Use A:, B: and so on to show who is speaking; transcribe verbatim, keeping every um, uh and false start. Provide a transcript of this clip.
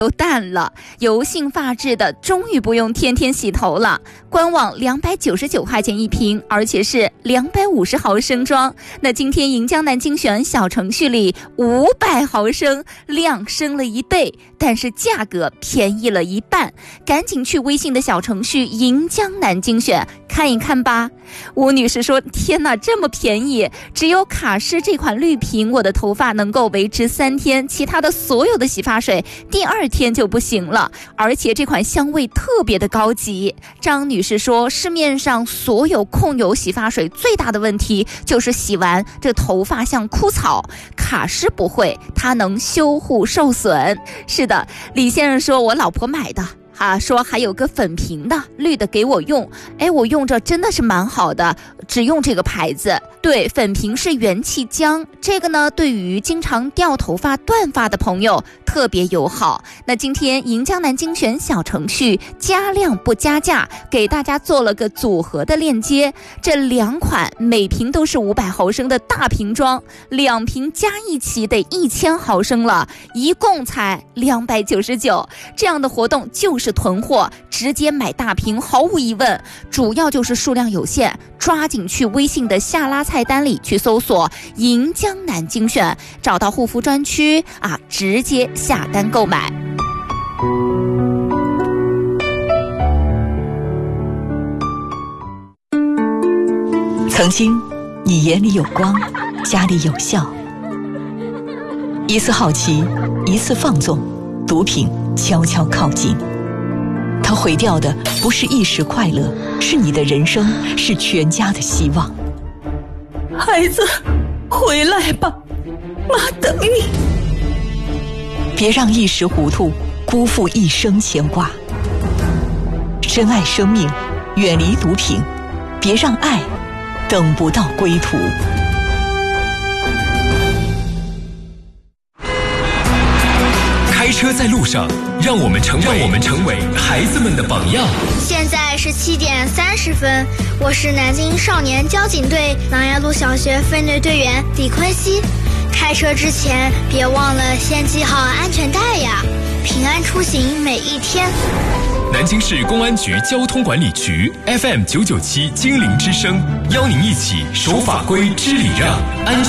A: 都淡了，油性发质的终于不用天天洗头了。官网两百九十九块钱一瓶，而且是两百五十毫升装。那今天银江南精选小程序里五百毫升，量升了一倍，但是价格便宜了一半。赶紧去微信的小程序银江南精选看一看吧。吴女士说，天哪，这么便宜，只有卡诗这款绿瓶我的头发能够维持三天，其他的所有的洗发水第二天就不行了，而且这款香味特别的高级。张女士说，市面上所有控油洗发水最大的问题就是洗完这头发像枯草，卡诗不会，它能修护受损。是的，李先生说，我老婆买的啊，说还有个粉瓶的绿的给我用，哎，我用着真的是蛮好的，只用这个牌子。对，粉瓶是元气浆，这个呢对于经常掉头发断发的朋友特别友好。那今天银江南精选小程序加量不加价，给大家做了个组合的链接，这两款每瓶都是五百毫升的大瓶装，两瓶加一起得一千毫升了，一共才两百九十九。这样的活动就是囤货，直接买大瓶毫无疑问，主要就是数量有限，抓紧去微信的下拉菜单里去搜索银江南精选，找到护肤专区啊，直接下单购买。
B: 曾经你眼里有光，家里有笑，一次好奇，一次放纵，毒品悄悄靠近，它毁掉的不是一时快乐，是你的人生，是全家的希望。
C: 孩子，回来吧，妈等你。
B: 别让一时糊涂辜负一生牵挂，珍爱生命，远离毒品，别让爱等不到归途。
D: 开车在路上，让我们成为让我们成为孩子们的榜样。
E: 现在是七点三十分，我是南京少年交警队琅琊路小学分队队员李坤熙。开车之前别忘了先系好安全带呀，平安出行每一天。
D: 南京市公安局交通管理局 F M 九九七精灵之声，邀您一起守法规知礼让，安全